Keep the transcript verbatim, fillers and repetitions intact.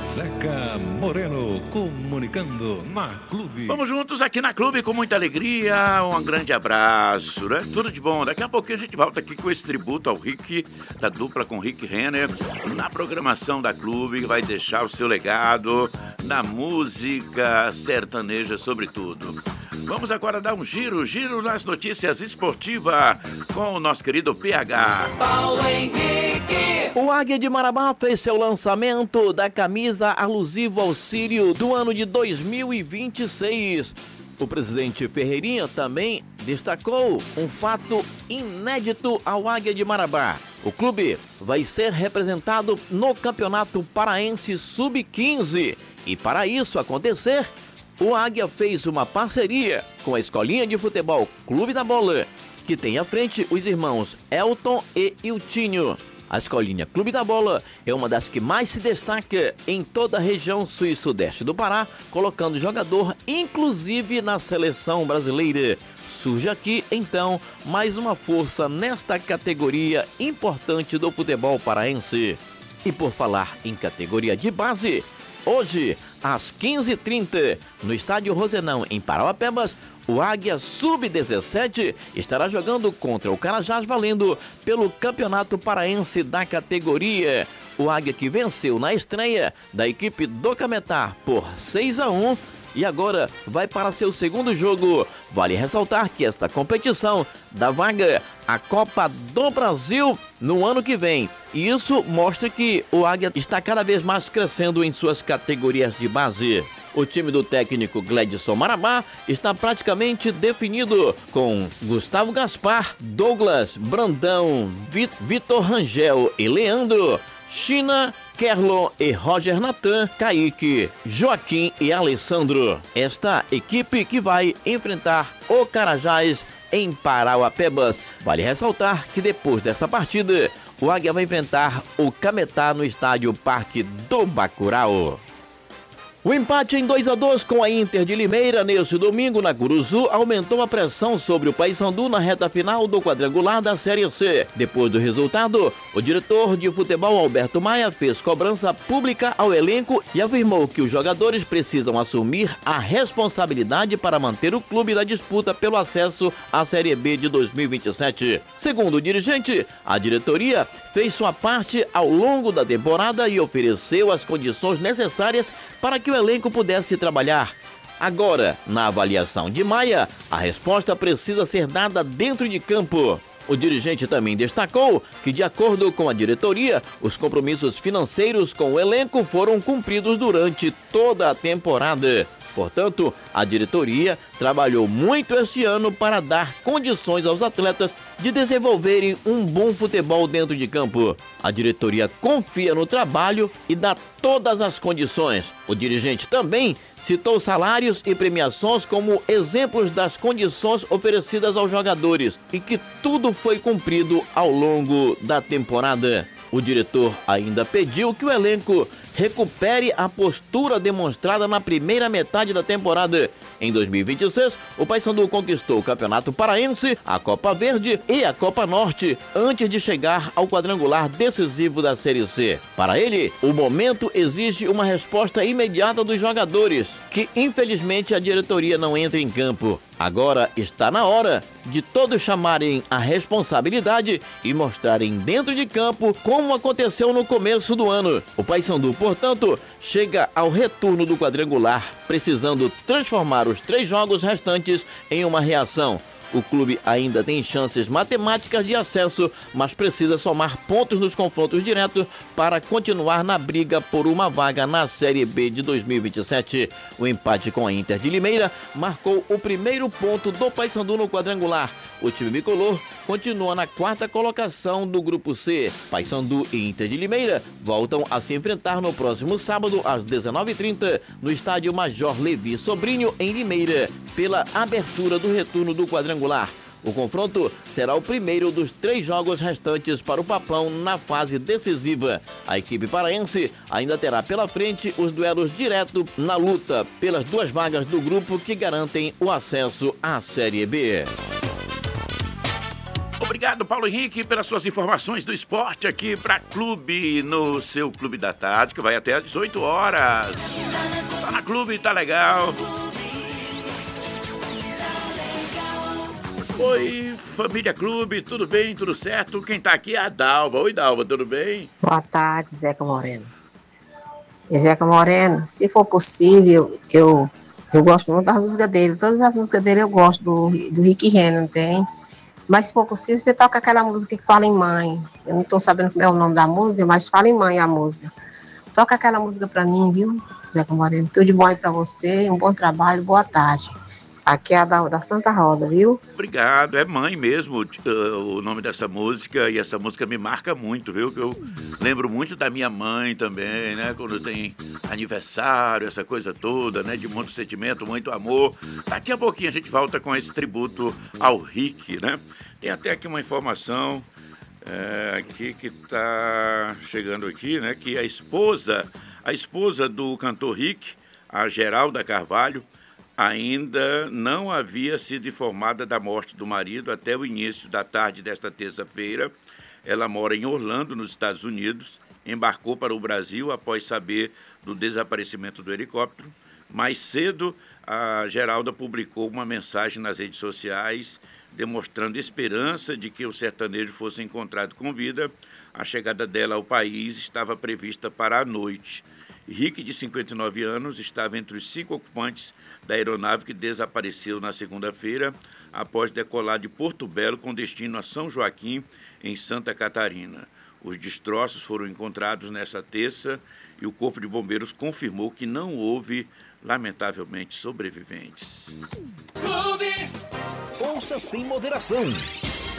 Zeca Moreno, comunicando na Clube. Vamos juntos aqui na Clube com muita alegria, um grande abraço, né? Tudo de bom. Daqui a pouquinho a gente volta aqui com esse tributo ao Rick, da dupla com Rick Renner, na programação da Clube, que vai deixar o seu legado na música sertaneja, sobretudo. Vamos agora dar um giro, giro nas notícias esportivas com o nosso querido P H. Paulo Henrique. O Águia de Marabá fez seu lançamento da camisa alusiva ao Sírio do ano de dois mil e vinte e seis. O presidente Ferreirinha também destacou um fato inédito ao Águia de Marabá. O clube vai ser representado no Campeonato Paraense sub quinze e para isso acontecer, o Águia fez uma parceria com a Escolinha de Futebol Clube da Bola, que tem à frente os irmãos Elton e Iltinho. A Escolinha Clube da Bola é uma das que mais se destaca em toda a região sul e sudeste do Pará, colocando jogador inclusive na seleção brasileira. Surge aqui, então, mais uma força nesta categoria importante do futebol paraense. E por falar em categoria de base, hoje, às quinze e trinta, no estádio Rosenão, em Parauapebas, o Águia sub dezessete estará jogando contra o Carajás valendo pelo Campeonato Paraense da categoria. O Águia que venceu na estreia da equipe do Cametá por seis a um e agora vai para seu segundo jogo. Vale ressaltar que esta competição dá vaga à Copa do Brasil no ano que vem. E isso mostra que o Águia está cada vez mais crescendo em suas categorias de base. O time do técnico Gledson Marabá está praticamente definido, com Gustavo Gaspar, Douglas, Brandão, Vitor Rangel e Leandro, China, Kerlon e Roger Natan, Kaique, Joaquim e Alessandro. Esta equipe que vai enfrentar o Carajás em Parauapebas. Vale ressaltar que depois dessa partida, o Águia vai enfrentar o Cametá no estádio Parque do Bacurau. O empate em dois a dois com a Inter de Limeira neste domingo na Curuzu aumentou a pressão sobre o Paysandu na reta final do quadrangular da Série C. Depois do resultado, o diretor de futebol Alberto Maia fez cobrança pública ao elenco e afirmou que os jogadores precisam assumir a responsabilidade para manter o clube na disputa pelo acesso à Série B de dois mil e vinte e sete. Segundo o dirigente, a diretoria fez sua parte ao longo da temporada e ofereceu as condições necessárias para que o elenco pudesse trabalhar. Agora, na avaliação de Maia, a resposta precisa ser dada dentro de campo. O dirigente também destacou que, de acordo com a diretoria, os compromissos financeiros com o elenco foram cumpridos durante toda a temporada. Portanto, a diretoria trabalhou muito este ano para dar condições aos atletas de desenvolverem um bom futebol dentro de campo. A diretoria confia no trabalho e dá todas as condições. O dirigente também citou salários e premiações como exemplos das condições oferecidas aos jogadores e que tudo foi cumprido ao longo da temporada. O diretor ainda pediu que o elenco recupere a postura demonstrada na primeira metade da temporada. Em dois mil e vinte e seis, o Paysandu conquistou o Campeonato Paraense, a Copa Verde e a Copa Norte, antes de chegar ao quadrangular decisivo da Série C. Para ele, o momento exige uma resposta imediata dos jogadores, que infelizmente a diretoria não entra em campo. Agora está na hora de todos chamarem a responsabilidade e mostrarem dentro de campo como aconteceu no começo do ano. O Paysandu, portanto, chega ao retorno do quadrangular, precisando transformar os três jogos restantes em uma reação. O clube ainda tem chances matemáticas de acesso, mas precisa somar pontos nos confrontos diretos para continuar na briga por uma vaga na Série B de dois mil e vinte e sete. O empate com a Inter de Limeira marcou o primeiro ponto do Paysandu no quadrangular. O time bicolor continua na quarta colocação do Grupo C. Paysandu e Inter de Limeira voltam a se enfrentar no próximo sábado às dezenove e trinta no estádio Major Levi Sobrinho, em Limeira, pela abertura do retorno do quadrangular. O confronto será o primeiro dos três jogos restantes para o Papão na fase decisiva. A equipe paraense ainda terá pela frente os duelos diretos na luta pelas duas vagas do grupo que garantem o acesso à Série B. Obrigado, Paulo Henrique, pelas suas informações do esporte aqui para Clube, no seu Clube da Tarde, que vai até às dezoito horas. Tá na Clube, tá legal. Oi, família Clube, tudo bem, tudo certo? Quem tá aqui é a Dalva. Oi, Dalva, tudo bem? Boa tarde, Zeca Moreno. Zeca Moreno, se for possível, eu, eu gosto muito das músicas dele. Todas as músicas dele eu gosto, do, do Rick Renner, não tem? Mas se for possível, você toca aquela música que fala em mãe. Eu não estou sabendo como é o nome da música, mas fala em mãe a música. Toca aquela música pra mim, viu, Zeca Moreno? Tudo de bom aí pra você, um bom trabalho, boa tarde. Aqui é a da, da Santa Rosa, viu? Obrigado, é Mãe mesmo uh, o nome dessa música, e essa música me marca muito, viu? Que eu lembro muito da minha mãe também, né? Quando tem aniversário, essa coisa toda, né? De muito sentimento, muito amor. Daqui a pouquinho a gente volta com esse tributo ao Rick, né? Tem até aqui uma informação é, aqui que tá chegando aqui, né? Que a esposa, a esposa do cantor Rick, a Geralda Carvalho, ainda não havia sido informada da morte do marido até o início da tarde desta terça-feira. Ela mora em Orlando, nos Estados Unidos, embarcou para o Brasil após saber do desaparecimento do helicóptero. Mais cedo, a Geralda publicou uma mensagem nas redes sociais demonstrando esperança de que o sertanejo fosse encontrado com vida. A chegada dela ao país estava prevista para a noite. Rick, de cinquenta e nove anos, estava entre os cinco ocupantes da aeronave que desapareceu na segunda-feira, após decolar de Porto Belo com destino a São Joaquim, em Santa Catarina. Os destroços foram encontrados nesta terça e o Corpo de Bombeiros confirmou que não houve, lamentavelmente, sobreviventes. Ouça sem moderação.